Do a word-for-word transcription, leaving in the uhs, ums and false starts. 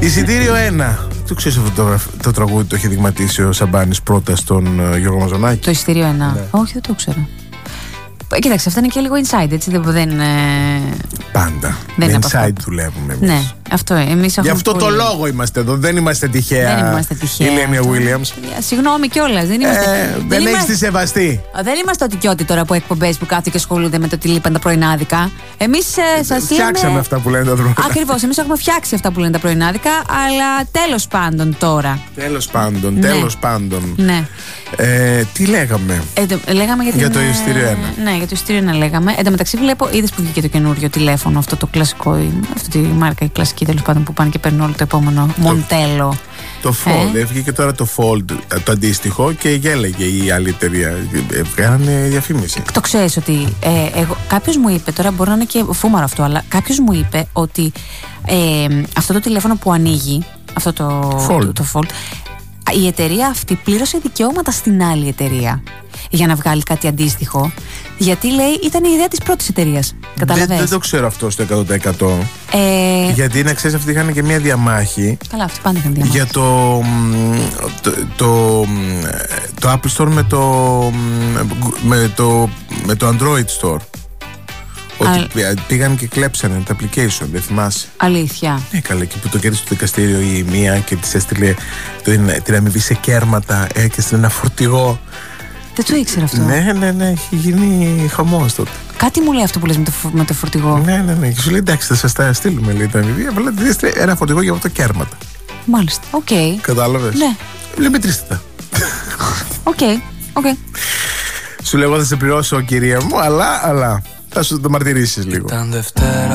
Εισιτήριο ένα. Το ξέρεις αυτό το, το τραγούδι το έχει δειγματίσει ο Σαμπάνης πρώτα στον uh, Γιώργο Μαζονάκη. Το εισιτήριο ένα. Ναι. Όχι, δεν το ξέρω. Κοίταξε, αυτά είναι και λίγο inside, έτσι. Δεν. δεν Πάντα. Δεν με inside δουλεύουμε εμείς. Ναι, αυτό. Εμείς Γι' αυτό πολύ... το λόγο είμαστε εδώ. Δεν είμαστε τυχαία. Δεν είμαστε τυχαία. Η Λένια Williams. Συγγνώμη κιόλας. Δεν, είμαστε... ε, δεν, δεν έχεις τη σεβαστή. Δεν είμαστε ότι και ότι τώρα από εκπομπές που κάθονται και ασχολούνται με το τι λείπαν τα πρωινάδικα. Εμείς ε, σας φτιάξαμε λέμε... αυτά που λένε τα πρωινάδικα. Ακριβώς. Εμείς έχουμε φτιάξει αυτά που λένε τα πρωινάδικα. Αλλά τέλος πάντων τώρα. Τέλος πάντων. Ναι. Τέλος πάντων. Ναι. Ε, τι λέγαμε. Ε, το, λέγαμε για, την, για το εισιτήριο ένα. Ναι, για το εισιτήριο ένα λέγαμε. Εν τω μεταξύ, βλέπω, είδες που βγήκε το καινούριο τηλέφωνο, αυτό το κλασικό, αυτή τη μάρκα, η κλασική τέλος πάντων που πάνε και παίρνουν όλο το επόμενο. Μοντέλο. Το Fold. Ε? Βγήκε τώρα το Fold, το αντίστοιχο, και γέλεγε η άλλη εταιρεία. Βγάλανε διαφήμιση. Το ξέρεις ότι ε, εγώ, κάποιος μου είπε, τώρα μπορεί να είναι και φούμαρο αυτό, αλλά κάποιος μου είπε ότι ε, αυτό το τηλέφωνο που ανοίγει, αυτό το Fold, το, το Fold, η εταιρεία αυτή πλήρωσε δικαιώματα στην άλλη εταιρεία για να βγάλει κάτι αντίστοιχο. Γιατί λέει ήταν η ιδέα της πρώτης εταιρείας. Καταλαβαίνεις. Δεν, δεν το ξέρω αυτό στο εκατό τοις εκατό. Ε... Γιατί να ξέρεις, αυτοί είχαν και μια διαμάχη. Καλά, αυτοί πάντα είχαν διαμάχη. Για το, το, το, το Apple Store με το, με το, με το Android Store. Ότι Α... πήγαν και κλέψανε το application, δεν θυμάσαι. Αλήθεια. Ναι, καλά, εκεί που το κέρδισε το δικαστήριο η μία και της έστειλε την, την αμοιβή σε κέρματα, έστειλε ένα φορτηγό. Δεν το ήξερα αυτό. Ναι, ναι, ναι, έχει γίνει χαμός τότε. Κάτι μου λέει αυτό που λες με το, με το φορτηγό. Ναι, ναι, ναι. Και σου λέει εντάξει, θα σας τα στείλουμε, λέει, τα αμοιβή. Αλλά ένα φορτηγό για αυτό κέρματα. Μάλιστα, οκ. Okay. Κατάλαβες. Ναι. Λέει μετρήστε τα. Οκ, οκ. Σου λέω, εγώ θα σε πληρώσω, κυρία μου, αλλά, αλλά θα σου το μαρτυρήσεις λίγο.